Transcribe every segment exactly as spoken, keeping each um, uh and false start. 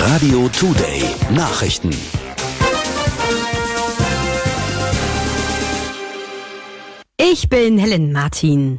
Radio Today Nachrichten. Ich bin Helen Martin.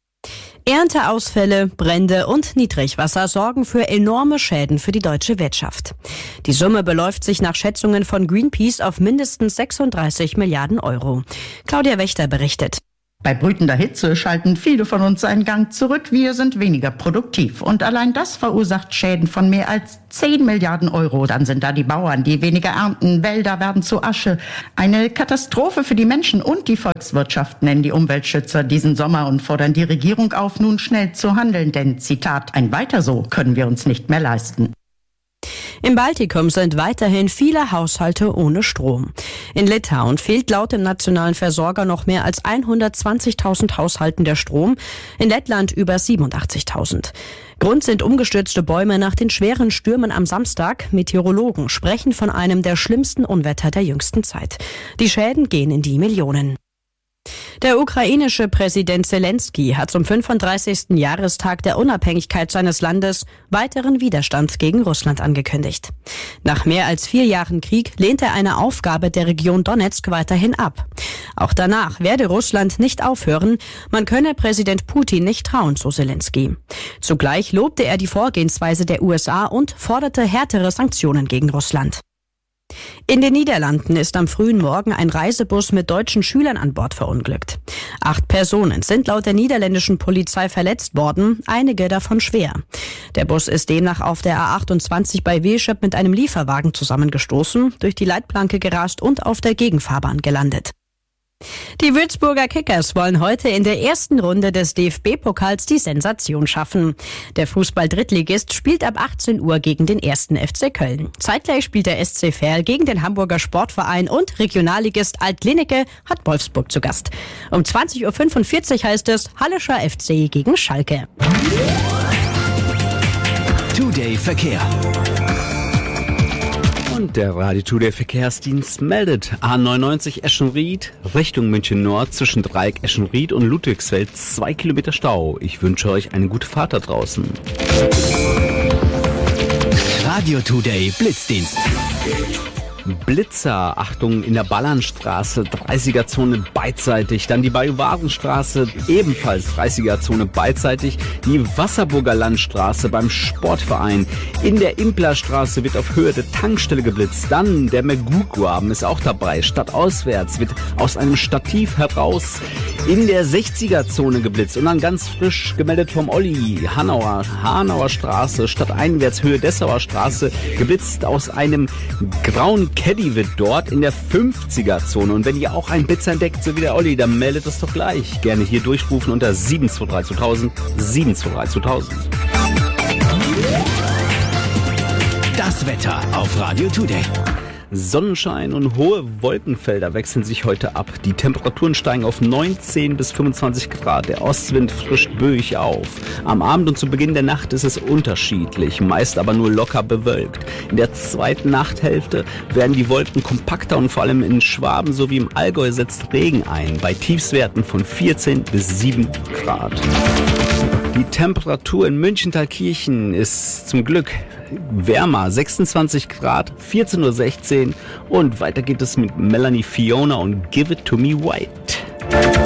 Ernteausfälle, Brände und Niedrigwasser sorgen für enorme Schäden für die deutsche Wirtschaft. Die Summe beläuft sich nach Schätzungen von Greenpeace auf mindestens sechsunddreißig Milliarden Euro. Claudia Wächter berichtet. Bei brütender Hitze schalten viele von uns einen Gang zurück. Wir sind weniger produktiv. Und allein das verursacht Schäden von mehr als zehn Milliarden Euro. Dann sind da die Bauern, die weniger ernten. Wälder werden zu Asche. Eine Katastrophe für die Menschen und die Volkswirtschaft, nennen die Umweltschützer diesen Sommer und fordern die Regierung auf, nun schnell zu handeln. Denn, Zitat, ein Weiter so können wir uns nicht mehr leisten. Im Baltikum sind weiterhin viele Haushalte ohne Strom. In Litauen fehlt laut dem nationalen Versorger noch mehr als hundertzwanzigtausend Haushalten der Strom, in Lettland über siebenundachtzigtausend. Grund sind umgestürzte Bäume nach den schweren Stürmen am Samstag. Meteorologen sprechen von einem der schlimmsten Unwetter der jüngsten Zeit. Die Schäden gehen in die Millionen. Der ukrainische Präsident Zelensky hat zum fünfunddreißigsten Jahrestag der Unabhängigkeit seines Landes weiteren Widerstand gegen Russland angekündigt. Nach mehr als vier Jahren Krieg lehnt er eine Aufgabe der Region Donezk weiterhin ab. Auch danach werde Russland nicht aufhören, man könne Präsident Putin nicht trauen, so Zelensky. Zugleich lobte er die Vorgehensweise der U S A und forderte härtere Sanktionen gegen Russland. In den Niederlanden ist am frühen Morgen ein Reisebus mit deutschen Schülern an Bord verunglückt. Acht Personen sind laut der niederländischen Polizei verletzt worden, einige davon schwer. Der Bus ist demnach auf der A achtundzwanzig bei Weeschep mit einem Lieferwagen zusammengestoßen, durch die Leitplanke gerast und auf der Gegenfahrbahn gelandet. Die Würzburger Kickers wollen heute in der ersten Runde des D F B-Pokals die Sensation schaffen. Der Fußball-Drittligist spielt ab achtzehn Uhr gegen den ersten F C Köln. Zeitgleich spielt der S C Verl gegen den Hamburger Sportverein und Regionalligist Alt-Linneke hat Wolfsburg zu Gast. Um zwanzig Uhr fünfundvierzig heißt es Hallischer F C gegen Schalke. Today Verkehr. Und der Radio Today Verkehrsdienst meldet A neunundneunzig Eschenried Richtung München Nord zwischen Dreieck Eschenried und Ludwigsfeld zwei Kilometer Stau. Ich wünsche euch eine gute Fahrt da draußen. Radio Today Blitzdienst. Blitzer, Achtung, in der Ballernstraße, dreißiger-Zone beidseitig. Dann die Bajuwarenstraße, ebenfalls dreißiger-Zone beidseitig. Die Wasserburger Landstraße beim Sportverein. In der Implerstraße wird auf Höhe der Tankstelle geblitzt. Dann der Meguggraben ist auch dabei. Stadtauswärts wird aus einem Stativ heraus in der sechziger-Zone geblitzt. Und dann ganz frisch gemeldet vom Olli, Hanauer, Hanauer Straße, stadteinwärts Höhe Dessauer Straße, geblitzt aus einem grauen Caddy wird dort in der fünfziger-Zone. Und wenn ihr auch einen Blitzer entdeckt, so wie der Olli, dann meldet es doch gleich. Gerne hier durchrufen unter sieben zwei drei zweitausend, sieben zwei drei zweitausend. Das Wetter auf Radio Today. Sonnenschein und hohe Wolkenfelder wechseln sich heute ab. Die Temperaturen steigen auf neunzehn bis fünfundzwanzig Grad. Der Ostwind frischt böig auf. Am Abend und zu Beginn der Nacht ist es unterschiedlich, meist aber nur locker bewölkt. In der zweiten Nachthälfte werden die Wolken kompakter und vor allem in Schwaben sowie im Allgäu setzt Regen ein, bei Tiefstwerten von vierzehn bis sieben Grad. Die Temperatur in München-Thalkirchen ist zum Glück wärmer, sechsundzwanzig Grad, vierzehn Uhr sechzehn und weiter geht es mit Melanie Fiona und Give It To Me White.